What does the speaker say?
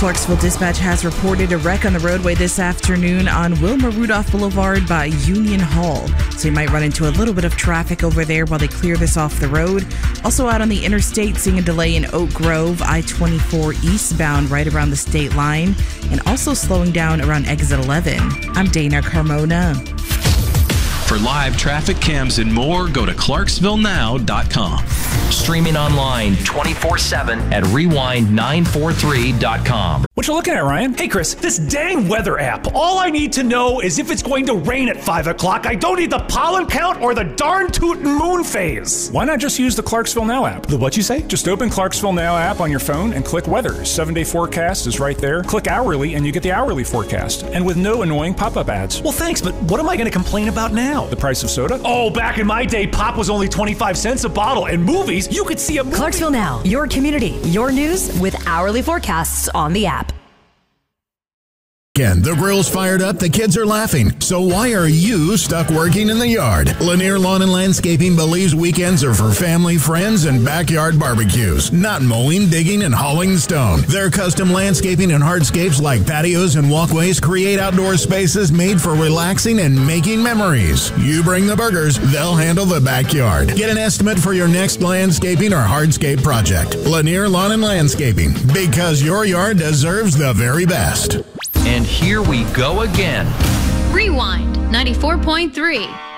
Clarksville Dispatch has reported a wreck on the roadway this afternoon on Wilma Rudolph Boulevard by Union Hall. So you might run into a little bit of traffic over there while they clear this off the road. Also out on the interstate, seeing a delay in Oak Grove, I-24 eastbound right around the state line, and also slowing down around exit 11. I'm Dana Carmona. For live traffic cams and more, go to ClarksvilleNow.com. Streaming online 24/7 at Rewind943.com. What you looking at, Ryan? Hey, Chris, this dang weather app. All I need to know is if it's going to rain at 5 o'clock. I don't need the pollen count or the darn tootin' moon phase. Why not just use the Clarksville Now app? The what you say? Just open Clarksville Now app on your phone and click weather. 7-day forecast is right there. Click hourly and you get the hourly forecast. And with no annoying pop-up ads. Well, thanks, but what am I going to complain about now? The price of soda? Oh, back in my day, pop was only 25 cents a bottle. And movies, you could see a movie. Clarksville Now, your community, your news with hourly forecasts on the app. Again, the grill's fired up, the kids are laughing. So why are you stuck working in the yard? Lanier Lawn and Landscaping believes weekends are for family, friends, and backyard barbecues, not mowing, digging, and hauling stone. Their custom landscaping and hardscapes like patios and walkways create outdoor spaces made for relaxing and making memories. You bring the burgers, they'll handle the backyard. Get an estimate for your next landscaping or hardscape project. Lanier Lawn and Landscaping, because your yard deserves the very best. And here we go again. Rewind 94.3.